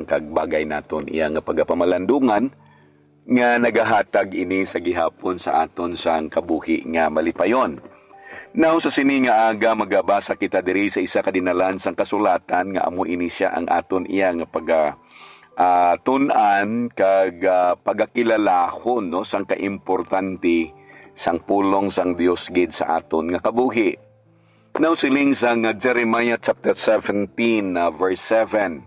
kag bagay naton iya nga pagapamalandungan nga nagahatag ini sa gihapon sa aton sang kabuhi nga malipayon. Now sa sini nga aga magabasa kita diri sa isa ka dinalan sang kasulatan nga amo ini siya ang aton iya nga tun-an kag pagakilalahon no sang kaimportante sang pulong sang Dios gid sa aton nga kabuhi. Now siling sang Jeremiah chapter 17 verse 7.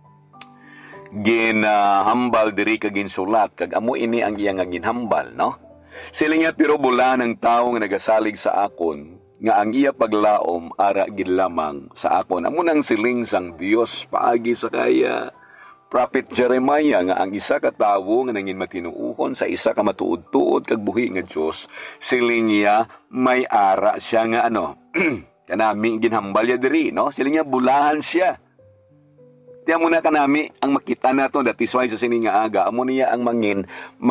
Ginhambal diri kag ginsulat kag amo ini ang iya nga ginhambal no. Siling nga pero bulan ang tawo nga nagasalig sa akon nga ang iya paglaom ara gid lamang sa akon. Amo nang siling sang Dios paagi sa kaya Prophet Jeremiah nga ang isa ka tawo nga nangin matinuuhon sa isa ka matuod-tuod kag buhi nga Dios, siling niya may ara siya nga kanami ginhambal ya diri no, siling niya bulahan siya. Tiyan mo na kanami ang makita nato that is why sa sini nga aga amo niya ang mangin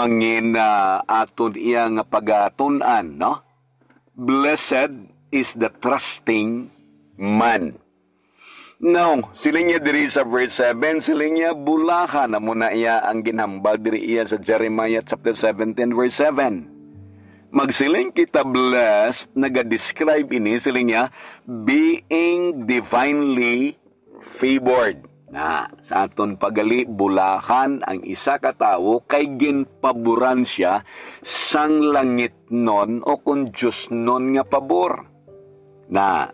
aton iya nga pagatun-an no. Blessed is the trusting man. Now, siling niya diri sa verse 7, siling niya bulahan na muna iya ang ginhambal diri iya sa Jeremiah chapter 17 verse 7. Magsiling kita blessed, naga-describe ini, siling niya, being divinely favored. Na, sa aton pagali, bulahan ang isa ka tawo kay ginpaboran siya sang langit non o kung Diyos non nga pabor. Na,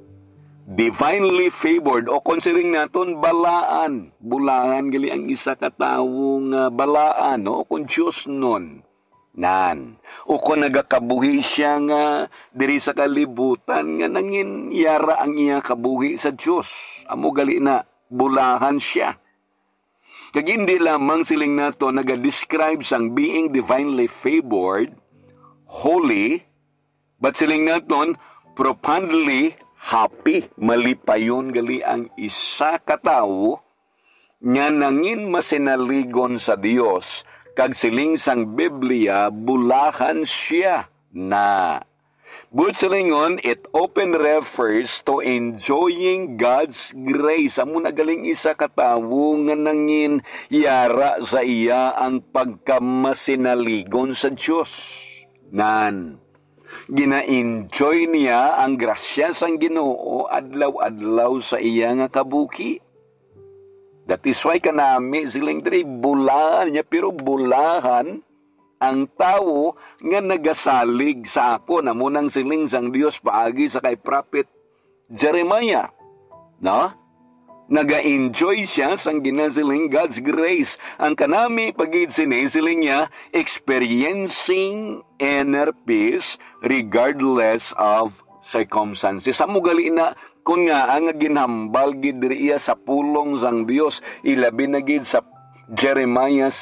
divinely favored o considering naton balaan. Bulahan gali ang isa ka tawo nga balaan o kung Diyos nun. Nan. O kung nagakabuhi siya nga diri sa kalibutan nga nangin yara ang iya kabuhi sa Diyos. Amo gali na bulahan siya. Kag hindi lamang siling nato naga-describe sang being divinely favored, holy, but siling naton profoundly happy, malipayon gali ang isa ka tawo nga nangin masinaligon sa Dios kag siling sang Biblia bulahan siya na. But silingon, it often refers to enjoying God's grace. Amo na galing isa ka tawo nga nangin yara sa iya ang pagkamasinaligon sa Dios. Nan gina-enjoy niya ang grasya sang Ginoo adlaw-adlaw sa iya nga kabuki. That is why kanami siling diri bulahan niya pero bulahan ang tawo nga nagasalig sa akon amo nang siling sang Dios paagi sa kay Prophet Jeremiah. No? Naga-enjoy siya sang ginasiling God's grace. Ang kanami pagid sinisiling niya, experiencing inner peace regardless of circumstances. Amo gali na kun nga ang ginhambal gid diri iya sa pulong sang Dios, ilabi na gid sa Jeremiah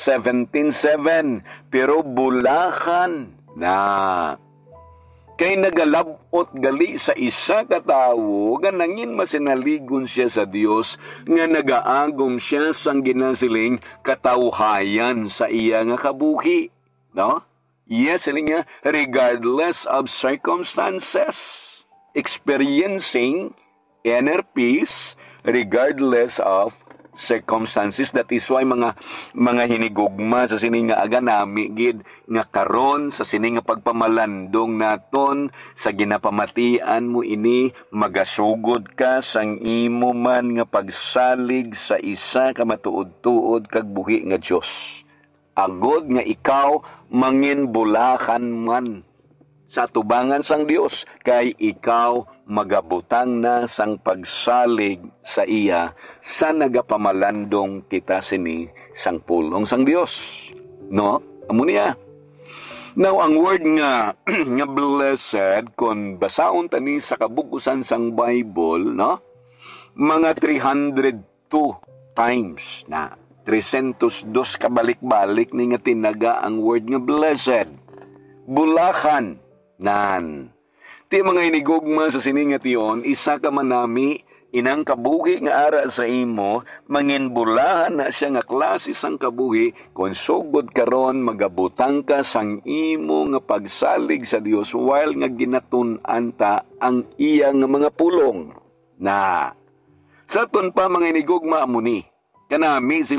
17:7. Pero bulahan na kay nagalabot gali sa isa ka tawo nga nangin masinaligon siya sa Dios nga nagaagom siya sang ginasiling katawhayan sa iya nga kabuhi. No? Yes, siling niya, regardless of circumstances, experiencing inner peace regardless of circumstances. That is why mga hinigugma sa sini nga aga nami gid nga karon sa sini nga pagpamalandong naton sa ginapamatian mo ini magasugod ka sang imo man nga pagsalig sa isa ka matuod-tuod kag buhi nga Dios. Agod nga ikaw mangin bulakan man sa tubangan sang Dios kay ikaw magabutang na sang pagsalig sa iya sa nagapamalandong kita sini sang pulong sang Dios. No? Amo niya. Now, ang word nga nga blessed kung basaon tani sa kabukusan sang Bible, no? Mga 302 times na 302 kabalik-balik ni nga tinaga ang word nga blessed. Bulahan nan. Ti mga inigugma sa siningation, isa ka manami, inang kabuhi nga ara sa imo, manginbulahan na siya nga klase sang kabuhi, kung sugod karon magabutang ka sang imo nga pagsalig sa Dios while nga ginatun-an ta ang iya nga mga pulong. Na, sa ton pa mga inigugma amuni, kanami